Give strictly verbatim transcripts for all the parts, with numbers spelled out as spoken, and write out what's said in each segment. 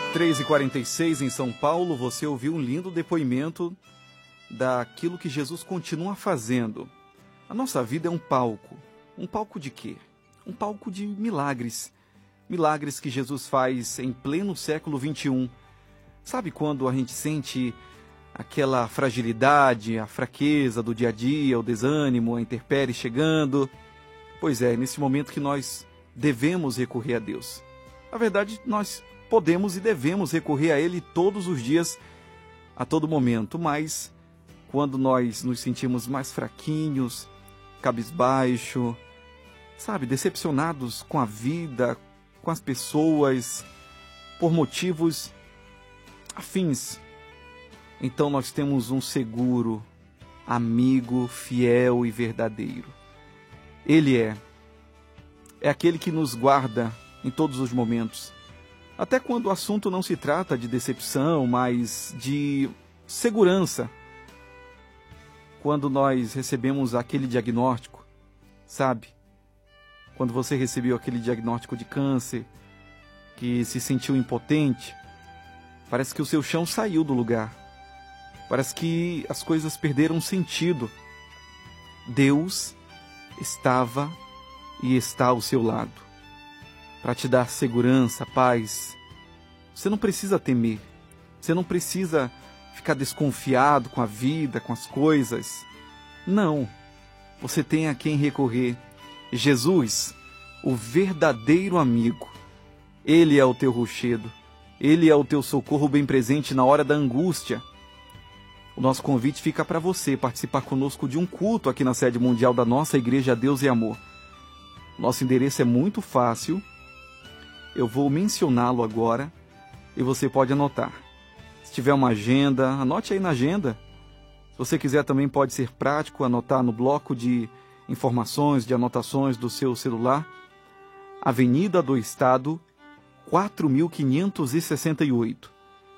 três e quarenta e seis em São Paulo, você ouviu um lindo depoimento daquilo que Jesus continua fazendo. A nossa vida é um palco. Um palco de quê? Um palco de milagres. Milagres que Jesus faz em pleno século vinte e um. Sabe quando a gente sente aquela fragilidade, a fraqueza do dia a dia, o desânimo, a intempérie chegando? Pois é, nesse momento que nós devemos recorrer a Deus. Na verdade, nós podemos e devemos recorrer a Ele todos os dias, a todo momento, mas quando nós nos sentimos mais fraquinhos, cabisbaixo, sabe, decepcionados com a vida, com as pessoas, por motivos afins, então nós temos um seguro, amigo, fiel e verdadeiro. Ele é, é aquele que nos guarda em todos os momentos. Até quando o assunto não se trata de decepção, mas de segurança. Quando nós recebemos aquele diagnóstico, sabe? Quando você recebeu aquele diagnóstico de câncer, que se sentiu impotente, parece que o seu chão saiu do lugar. Parece que as coisas perderam sentido. Deus estava e está ao seu lado, para te dar segurança, paz. Você não precisa temer. Você não precisa ficar desconfiado com a vida, com as coisas. Não. Você tem a quem recorrer. Jesus, o verdadeiro amigo. Ele é o teu rochedo. Ele é o teu socorro bem presente na hora da angústia. O nosso convite fica para você participar conosco de um culto aqui na sede mundial da nossa Igreja Deus e Amor. Nosso endereço é muito fácil. Eu vou mencioná-lo agora e você pode anotar. Se tiver uma agenda, anote aí na agenda. Se você quiser também pode ser prático, anotar no bloco de informações, de anotações do seu celular. Avenida do Estado, quatro mil quinhentos e sessenta e oito.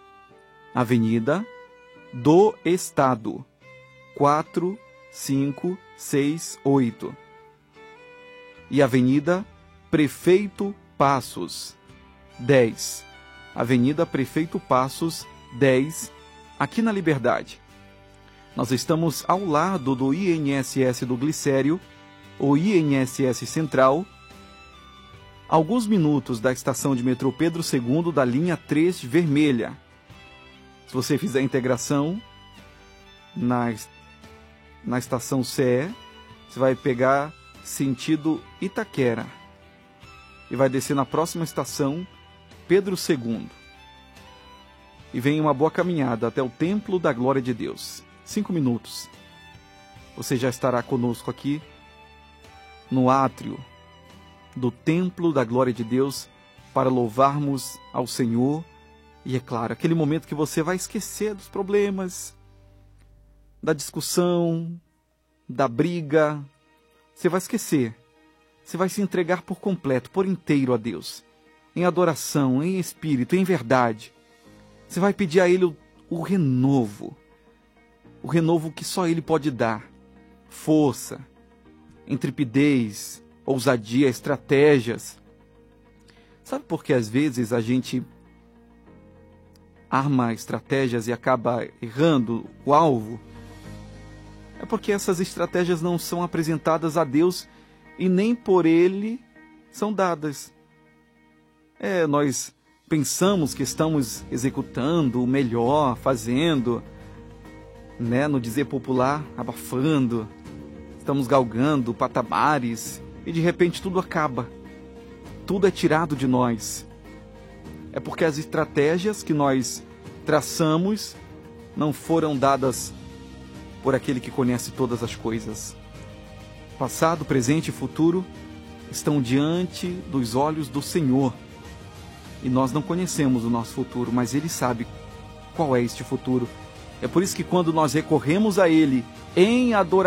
Avenida do Estado, quatro cinco seis oito. E Avenida Prefeito Passos, dez. Avenida Prefeito Passos, dez, aqui na Liberdade. Nós estamos ao lado do I N S S do Glicério, o I N S S Central, alguns minutos da estação de metrô Pedro segundo da linha três vermelha. Se você fizer a integração na, na estação C E, você vai pegar sentido Itaquera e vai descer na próxima estação, Pedro segundo. E vem uma boa caminhada até o Templo da Glória de Deus. Cinco minutos. Você já estará conosco aqui no átrio do Templo da Glória de Deus para louvarmos ao Senhor. E é claro, aquele momento que você vai esquecer dos problemas, da discussão, da briga. Você vai esquecer. Você vai se entregar por completo, por inteiro a Deus, em adoração, em espírito, em verdade. Você vai pedir a Ele o, o renovo, o renovo que só Ele pode dar. Força, intrepidez, ousadia, estratégias. Sabe por que às vezes a gente arma estratégias e acaba errando o alvo? É porque essas estratégias não são apresentadas a Deus e nem por Ele são dadas. É, nós pensamos que estamos executando o melhor, fazendo, né, no dizer popular, abafando, estamos galgando patamares e de repente tudo acaba. Tudo é tirado de nós. É porque as estratégias que nós traçamos não foram dadas por aquele que conhece todas as coisas. Passado, presente e futuro estão diante dos olhos do Senhor. E nós não conhecemos o nosso futuro, mas Ele sabe qual é este futuro. É por isso que quando nós recorremos a Ele em adoração,